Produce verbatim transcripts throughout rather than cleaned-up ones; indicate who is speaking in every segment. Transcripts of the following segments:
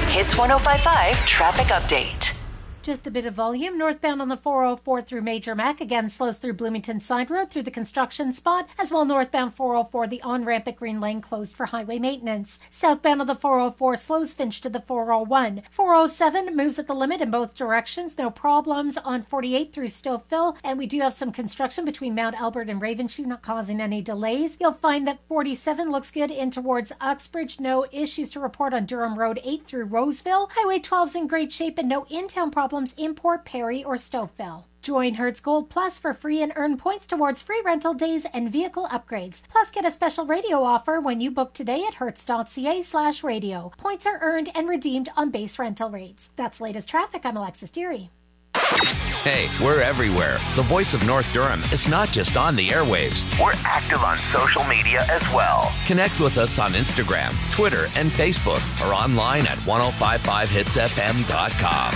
Speaker 1: Hits one oh five point five traffic update.
Speaker 2: Just a bit of volume. Northbound on the four oh four through Major Mac. Again, slows through Bloomington Side Road through the construction spot. As well, northbound four oh four, the on-ramp at Green Lane closed for highway maintenance. Southbound on the four oh four slows Finch to the four oh one. four oh seven moves at the limit in both directions. No problems on forty-eight through Stouffville. And we do have some construction between Mount Albert and Ravenshoe, not causing any delays. You'll find that forty-seven looks good in towards Uxbridge. No issues to report on Durham Road eight through Roseville. Highway twelve's in great shape and no in-town problems in Port Perry or Stouffville. Join Hertz Gold Plus for free and earn points towards free rental days and vehicle upgrades. Plus, get a special radio offer when you book today at hertz.ca slash radio. Points are earned and redeemed on base rental rates. That's latest traffic. I'm Alexis Deary.
Speaker 3: Hey, we're everywhere. The voice of North Durham is not just on the airwaves. We're active on social media as well. Connect with us on Instagram, Twitter, and Facebook, or online at ten fifty-five hits f m dot com.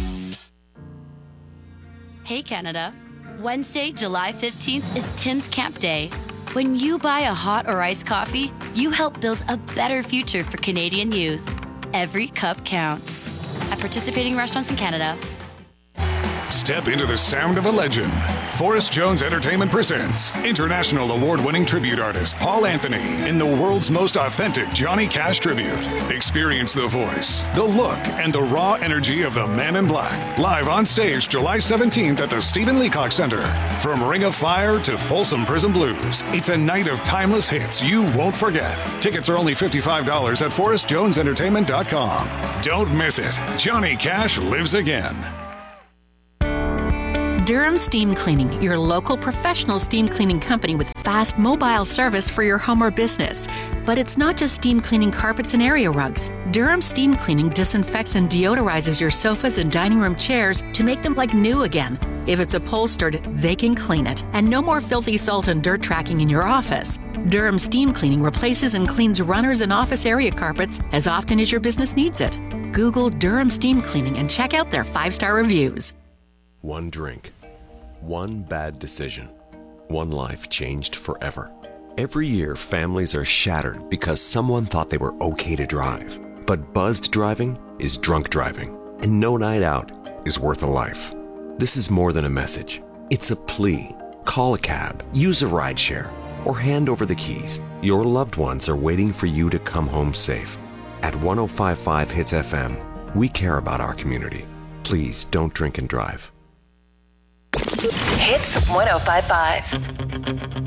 Speaker 4: Hey Canada, Wednesday, July fifteenth is Tim's Camp Day. When you buy a hot or iced coffee, you help build a better future for Canadian youth. Every cup counts. At participating restaurants in Canada.
Speaker 5: Step into the sound of a legend. Forrest Jones Entertainment presents international award-winning tribute artist Paul Anthony in the world's most authentic Johnny Cash tribute. Experience the voice, the look, and the raw energy of the Man in Black. Live on stage July seventeenth at the Stephen Leacock Center. From Ring of Fire to Folsom Prison Blues, it's a night of timeless hits you won't forget. Tickets are only fifty-five dollars at forrest jones entertainment dot com. Don't miss it. Johnny Cash lives again.
Speaker 6: Durham Steam Cleaning, your local professional steam cleaning company with fast mobile service for your home or business. But it's not just steam cleaning carpets and area rugs. Durham Steam Cleaning disinfects and deodorizes your sofas and dining room chairs to make them like new again. If it's upholstered, they can clean it. And no more filthy salt and dirt tracking in your office. Durham Steam Cleaning replaces and cleans runners and office area carpets as often as your business needs it. Google Durham Steam Cleaning and check out their five-star reviews.
Speaker 7: One drink. One bad decision. One life changed forever. Every year, families are shattered because someone thought they were okay to drive. But buzzed driving is drunk driving, and no night out is worth a life. This is more than a message. It's a plea. Call a cab, use a rideshare, or hand over the keys. Your loved ones are waiting for you to come home safe. At ten fifty-five Hits F M, we care about our community. Please don't drink and drive.
Speaker 1: Hits ten fifty-five.